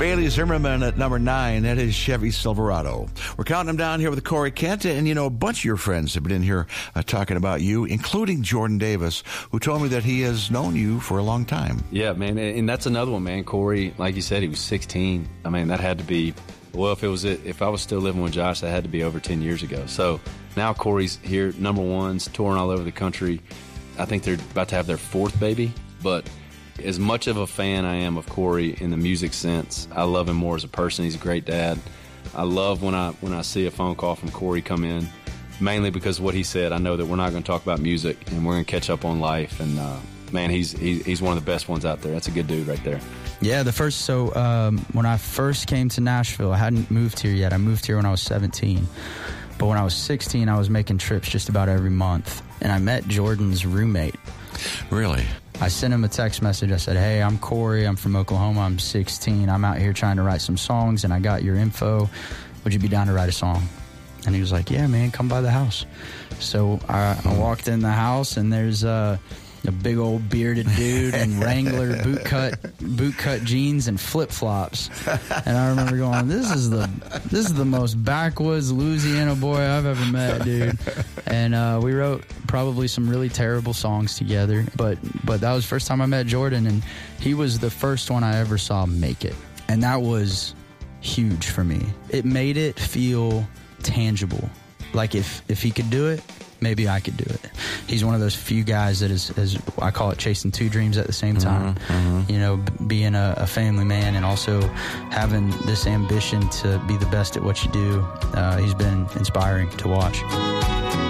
Bailey Zimmerman at number 9. That is Chevy Silverado. We're counting them down here with Corey Kent. And, you know, a bunch of your friends have been in here talking about you, including Jordan Davis, who told me that he has known you for a long time. Yeah, man. And that's another one, man. Corey, like you said, he was 16. I mean, that had to be, well, if I was still living with Josh, that had to be over 10 years ago. So now Corey's here, number ones, touring all over the country. I think they're about to have their 4th baby. But as much of a fan I am of Corey in the music sense, I love him more as a person. He's a great dad. I love when I see a phone call from Corey come in, mainly because of what he said. I know that we're not going to talk about music and we're going to catch up on life. And man, he's one of the best ones out there. That's a good dude right there. Yeah, when I first came to Nashville, I hadn't moved here yet. I moved here when I was 17. But when I was 16, I was making trips just about every month. And I met Jordan's roommate. Really? I sent him a text message. I said, hey, I'm Corey. I'm from Oklahoma. I'm 16. I'm out here trying to write some songs, and I got your info. Would you be down to write a song? And he was like, yeah, man, come by the house. So I walked in the house, and there's a big old bearded dude in Wrangler boot cut jeans and flip-flops. And I remember going, this is the most backwoods Louisiana boy I've ever met, dude. And we wrote probably some really terrible songs together, but that was the first time I met Jordan, and he was the first one I ever saw make it. And that was huge for me. It made it feel tangible. Like if he could do it, maybe I could do it. He's one of those few guys that is I call it chasing 2 dreams at the same time. You know, being a family man and also having this ambition to be the best at what you do. He's been inspiring to watch.